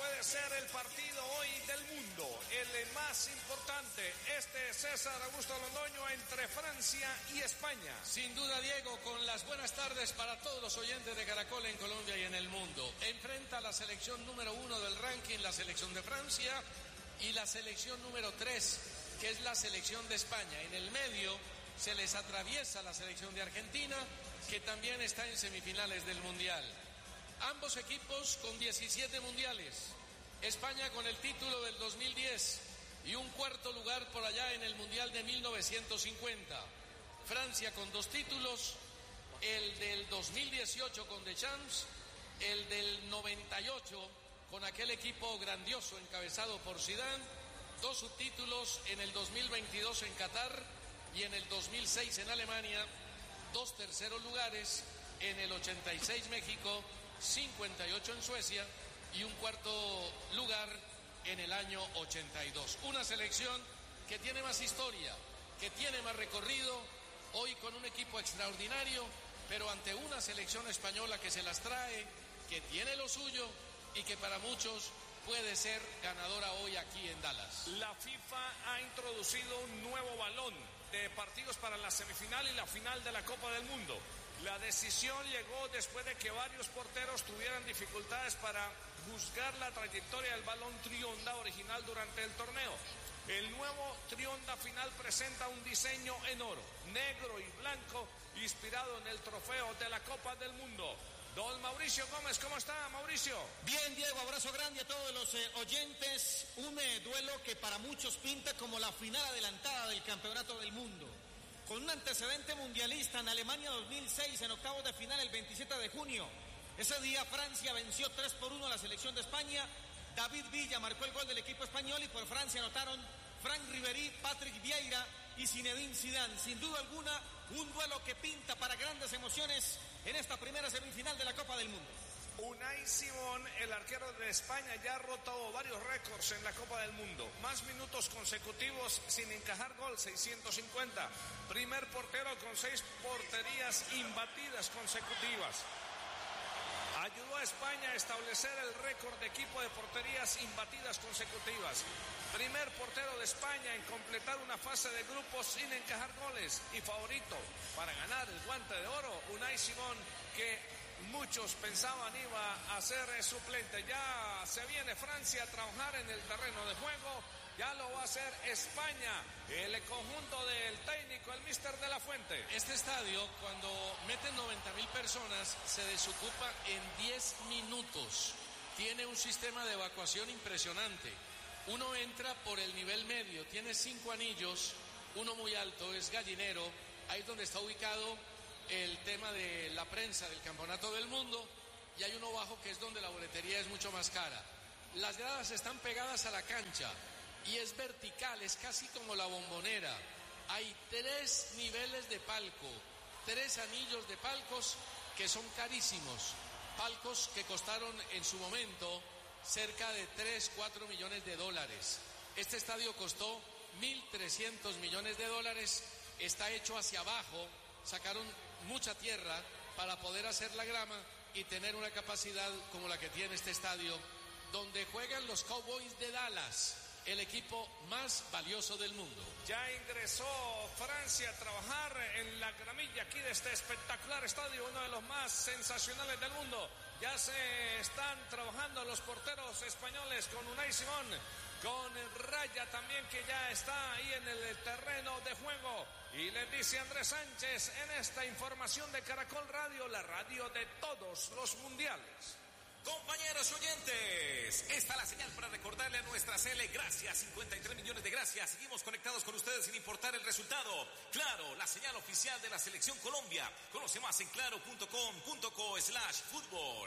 puede ser el partido hoy del mundo, el más importante. César Augusto Londoño, entre Francia y España. Sin duda, Diego, con las buenas tardes para todos los oyentes de Caracol en Colombia y en el mundo. Enfrenta a la selección número 1 del ranking, la selección de Francia, y la selección número 3, que es la selección de España. En el medio se les atraviesa la selección de Argentina, que también está en semifinales del Mundial. Ambos equipos con 17 mundiales. España con el título del 2010 y un cuarto lugar por allá en el Mundial de 1950. Francia con 2 títulos, el del 2018 con Deschamps, el del 98 con aquel equipo grandioso encabezado por Zidane, 2 subtítulos en el 2022 en Qatar y en el 2006 en Alemania, 2 terceros lugares en el 86 México, 58 en Suecia y un cuarto lugar en el año 82. Una selección que tiene más historia, que tiene más recorrido, hoy con un equipo extraordinario, pero ante una selección española que se las trae, que tiene lo suyo y que para muchos puede ser ganadora hoy aquí en Dallas. La FIFA ha introducido un nuevo balón de partidos para la semifinal y la final de la Copa del Mundo. La decisión llegó después de que varios porteros tuvieran dificultades para juzgar la trayectoria del balón trionda original durante el torneo. El nuevo trionda final presenta un diseño en oro, negro y blanco, inspirado en el trofeo de la Copa del Mundo. Don Mauricio Gómez, ¿cómo está, Mauricio? Bien, Diego, abrazo grande a todos los oyentes. Un duelo que para muchos pinta como la final adelantada del Campeonato del Mundo. Con un antecedente mundialista en Alemania 2006, en octavos de final el 27 de junio. Ese día Francia venció 3-1 a la selección de España. David Villa marcó el gol del equipo español y por Francia anotaron Franck Ribéry, Patrick Vieira y Zinedine Zidane. Sin duda alguna, un duelo que pinta para grandes emociones en esta primera semifinal de la Copa del Mundo. Unai Simón, el arquero de España, ya ha roto varios récords en la Copa del Mundo. Más minutos consecutivos sin encajar gol, 650. Primer portero con 6 porterías imbatidas consecutivas. Ayudó a España a establecer el récord de equipo de porterías imbatidas consecutivas. Primer portero de España en completar una fase de grupos sin encajar goles. Y favorito para ganar el Guante de Oro, Unai Simón, que muchos pensaban iba a ser suplente. Ya se viene Francia a trabajar en el terreno de juego. Ya lo va a hacer España, el conjunto del técnico, el míster de la Fuente. Este estadio, cuando meten 90,000 personas, se desocupa en 10 minutos. Tiene un sistema de evacuación impresionante. Uno entra por el nivel medio, tiene 5 anillos, uno muy alto, es Gallinero, ahí es donde está ubicado el tema de la prensa del Campeonato del Mundo, y hay uno bajo que es donde la boletería es mucho más cara. Las gradas están pegadas a la cancha y es vertical, es casi como la Bombonera. Hay 3 niveles de palco, 3 anillos de palcos que son carísimos, palcos que costaron en su momento cerca de 3-4 millones de dólares. Este estadio costó 1.300 millones de dólares, está hecho hacia abajo, sacaron mucha tierra para poder hacer la grama y tener una capacidad como la que tiene este estadio, donde juegan los Cowboys de Dallas, el equipo más valioso del mundo. Ya ingresó Francia a trabajar en la gramilla aquí de este espectacular estadio, uno de los más sensacionales del mundo. Ya se están trabajando los porteros españoles con Unai Simón, con Raya también, que ya está ahí en el terreno de juego. Y les dice Andrés Sánchez en esta información de Caracol Radio, la radio de todos los mundiales. Compañeros oyentes, esta es la señal para recordarle a nuestra Cele gracias, 53 millones de gracias. Seguimos conectados con ustedes sin importar el resultado. Claro, la señal oficial de la Selección Colombia. Conoce más en claro.com.co/fútbol.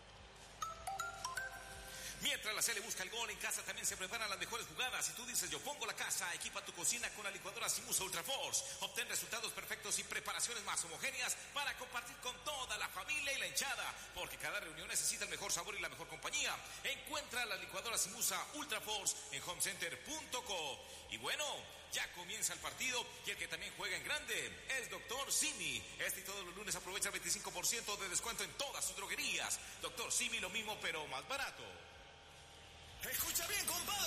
Mientras la Cele busca el gol, en casa también se preparan las mejores jugadas. Si tú dices yo pongo la casa, equipa tu cocina con la licuadora Simusa Ultra Force. Obtén resultados perfectos y preparaciones más homogéneas para compartir con toda la familia y la hinchada, porque cada reunión necesita el mejor sabor y la mejor compañía. Encuentra la licuadora Simusa Ultra Force en homecenter.co. Y bueno, ya comienza el partido y el que también juega en grande es Dr. Simi. Este y todos los lunes aprovecha el 25% de descuento en todas sus droguerías. Dr. Simi, lo mismo pero más barato. Escucha bien, compadre.